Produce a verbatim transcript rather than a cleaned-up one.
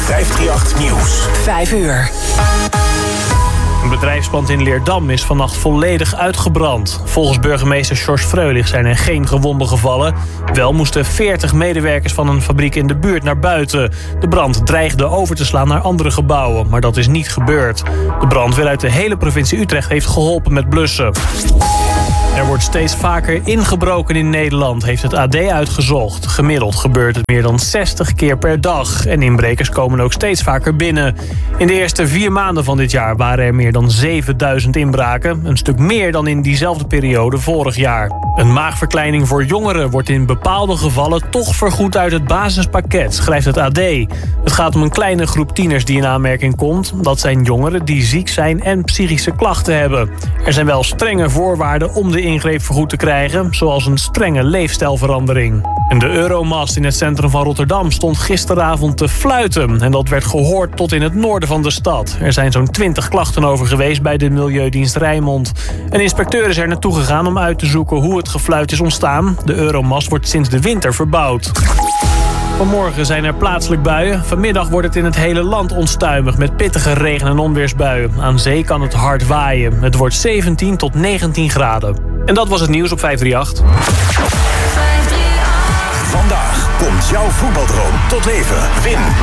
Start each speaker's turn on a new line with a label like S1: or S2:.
S1: vijfhonderdachttien Nieuws.
S2: Vijf uur.
S3: Een bedrijfspand in Leerdam is vannacht volledig uitgebrand. Volgens burgemeester George Freulich zijn er geen gewonden gevallen. Wel moesten veertig medewerkers van een fabriek in de buurt naar buiten. De brand dreigde over te slaan naar andere gebouwen, maar dat is niet gebeurd. De brandweer uit de hele provincie Utrecht heeft geholpen met blussen. Er wordt steeds vaker ingebroken in Nederland, heeft het A D uitgezocht. Gemiddeld gebeurt het meer dan zestig keer per dag. En inbrekers komen ook steeds vaker binnen. In de eerste vier maanden van dit jaar waren er meer dan zevenduizend inbraken. Een stuk meer dan in diezelfde periode vorig jaar. Een maagverkleining voor jongeren wordt in bepaalde gevallen toch vergoed uit het basispakket, schrijft het A D. Het gaat om een kleine groep tieners die in aanmerking komt. Dat zijn jongeren die ziek zijn en psychische klachten hebben. Er zijn wel strenge voorwaarden om de ingreep vergoed te krijgen, zoals een strenge leefstijlverandering. En de Euromast in het centrum van Rotterdam stond gisteravond te fluiten. En dat werd gehoord tot in het noorden van de stad. Er zijn zo'n twintig klachten over geweest bij de Milieudienst Rijnmond. Een inspecteur is er naartoe gegaan om uit te zoeken hoe het gefluit is ontstaan. De Euromast wordt sinds de winter verbouwd. Vanmorgen zijn er plaatselijk buien. Vanmiddag wordt het in het hele land onstuimig met pittige regen- en onweersbuien. Aan zee kan het hard waaien. Het wordt zeventien tot negentien graden. En dat was het nieuws op vijfhonderdachttien.
S1: Vandaag komt jouw voetbaldroom tot leven. Win